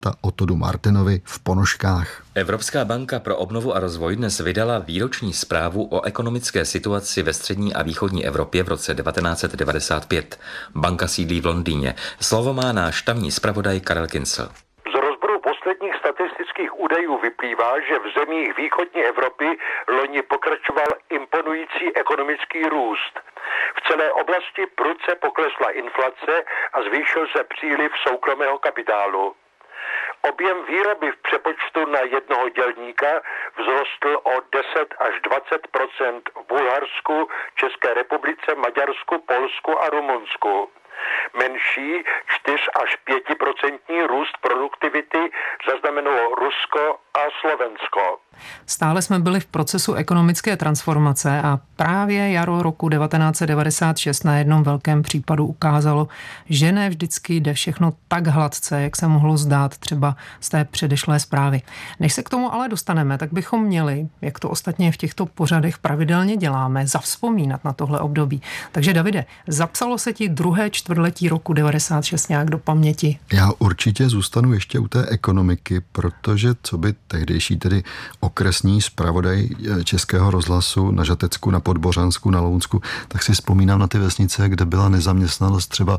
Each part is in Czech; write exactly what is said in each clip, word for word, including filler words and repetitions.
a Otodu Martinovi v ponožkách. Evropská banka pro obnovu a rozvoj dnes vydala výroční zprávu o ekonomické situaci ve střední a východní Evropě v roce devatenáct set devadesát pět. Banka sídlí v Londýně. Slovo má náš tamní zpravodaj Karel Kincl. Z rozboru posledních statistických údajů vyplývá, že v zemích východní Evropy loni pokračoval imponující ekonomický růst. V celé oblasti prudce poklesla inflace a zvýšil se příliv soukromého kapitálu. Objem výroby v přepočtu na jednoho dělníka vzrostl o deset až dvacet procent v Bulharsku, České republice, Maďarsku, Polsku a Rumunsku. Menší čtyři až pět procentní růst produktivity zaznamenalo Rusko a Slovensko. Stále jsme byli v procesu ekonomické transformace a právě jaro roku devatenáct set devadesát šest na jednom velkém případu ukázalo, že ne vždycky jde všechno tak hladce, jak se mohlo zdát třeba z té předešlé zprávy. Než se k tomu ale dostaneme, tak bychom měli, jak to ostatně v těchto pořadech pravidelně děláme, zavzpomínat na tohle období. Takže Davide, zapsalo se ti druhé čtvrtletí roku devadesát šest nějak do paměti? Já určitě zůstanu ještě u té ekonomiky, protože co by tehdejší tedy okresní zpravodaj Českého rozhlasu na Žatecku, na Podbořansku, na Lounsku, tak si vzpomínám na ty vesnice, kde byla nezaměstnanost třeba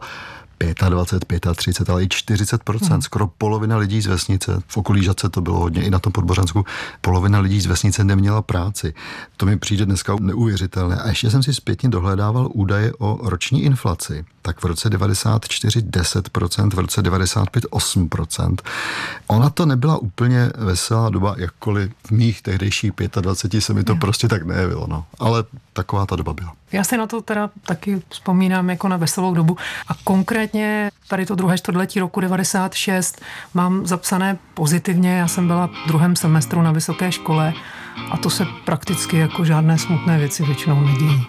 dvacet pět, třicet pět, ale i čtyřicet procent. Hmm. Skoro polovina lidí z vesnice, v okolí Žatce to bylo hodně, i na tom Podbořansku, polovina lidí z vesnice neměla práci. To mi přijde dneska neuvěřitelné. A ještě jsem si zpětně dohledával údaje o roční inflaci. Tak v roce devadesát čtyři deset procent, v roce devadesát pět osm procent. Ona to nebyla úplně veselá doba, jakkoliv v mých tehdejších dvaceti pěti se mi to prostě tak nejevilo. No. Ale taková ta doba byla. Já si na to teda taky vzpomínám jako na veselou dobu a konkrétně tady to druhé čtvrtletí roku devadesát šest mám zapsané pozitivně. Já jsem byla v druhém semestru na vysoké škole a to se prakticky jako žádné smutné věci většinou nedějí.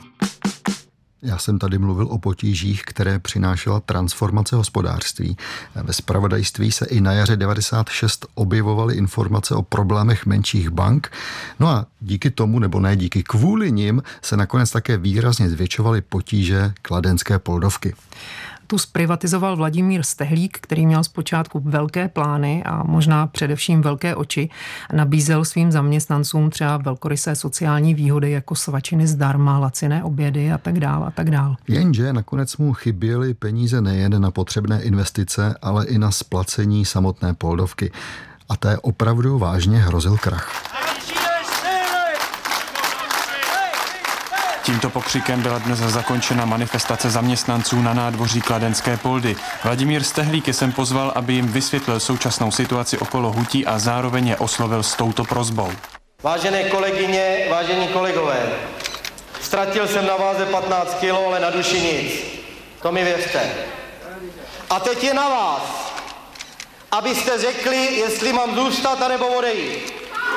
Já jsem tady mluvil o potížích, které přinášela transformace hospodářství. Ve zpravodajství se i na jaře devadesát šest objevovaly informace o problémech menších bank. No a díky tomu, nebo ne díky, kvůli nim se nakonec také výrazně zvětšovaly potíže kladenské Poldovky. Tu zprivatizoval Vladimír Stehlík, který měl zpočátku velké plány a možná především velké oči. Nabízel svým zaměstnancům třeba velkorysé sociální výhody jako svačiny zdarma, laciné obědy a tak dál a tak dál. Jenže nakonec mu chyběly peníze nejen na potřebné investice, ale i na splacení samotné Poldovky. A té opravdu vážně hrozil krach. Tímto pokřikem byla dnes zakončena manifestace zaměstnanců na nádvoří Kladenské Poldy. Vladimír Stehlík je sem pozval, aby jim vysvětlil současnou situaci okolo hutí a zároveň je oslovil s touto prosbou. Vážené kolegyně, vážení kolegové, ztratil jsem na váze patnáct kilo, ale na duši nic. To mi věřte. A teď je na vás, abyste řekli, jestli mám zůstat, anebo odejít.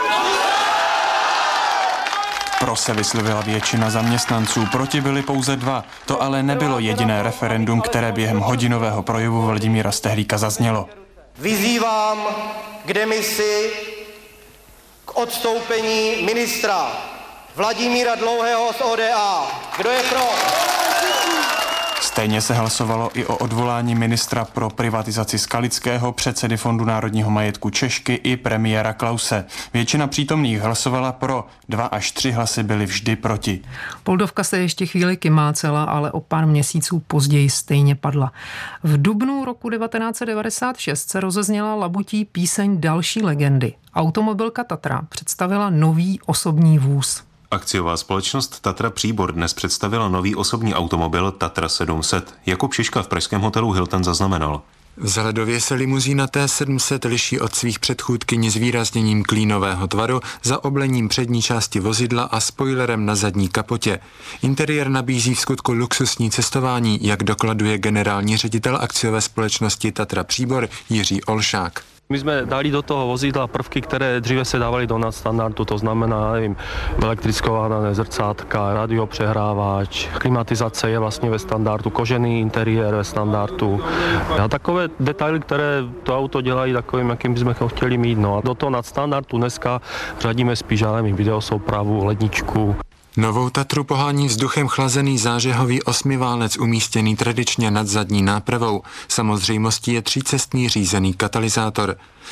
Pro se vyslovila většina zaměstnanců, proti byli pouze dva. To ale nebylo jediné referendum, které během hodinového projevu Vladimíra Stehlíka zaznělo. Vyzývám k demisi, k odstoupení ministra Vladimíra Dlouhého z O D A. Kdo je pro? Stejně se hlasovalo i o odvolání ministra pro privatizaci Skalického, předsedy Fondu národního majetku Češky i premiéra Klause. Většina přítomných hlasovala pro, dva až tři hlasy byly vždy proti. Poldovka se ještě chvíli kymácela, ale o pár měsíců později stejně padla. V dubnu roku devatenáct set devadesát šest se rozezněla labutí píseň další legendy. Automobilka Tatra představila nový osobní vůz. Akciová společnost Tatra Příbor dnes představila nový osobní automobil Tatra sedm set. Jakub Šiška v pražském hotelu Hilton zaznamenal. Vzhledově se limuzína T sedm set liší od svých předchůdkyní zvýrazněním klínového tvaru, zaoblením přední části vozidla a spoilerem na zadní kapotě. Interiér nabízí v skutku luxusní cestování, jak dokladuje generální ředitel akciové společnosti Tatra Příbor Jiří Olšák. My jsme dali do toho vozidla prvky, které dříve se dávali do nadstandardu, to znamená, nevím, elektrickované zrcátka, radiopřehrávač, klimatizace je vlastně ve standardu, kožený interiér ve standardu a takové detaily, které to auto dělají takovým, jakým bychom ho chtěli mít. No a do toho nadstandardu dneska řadíme spíš, já nevím, videosoupravu, ledničku. Novou Tatru pohání vzduchem chlazený zážehový osmiválec umístěný tradičně nad zadní nápravou. Samozřejmostí je třícestný řízený katalyzátor.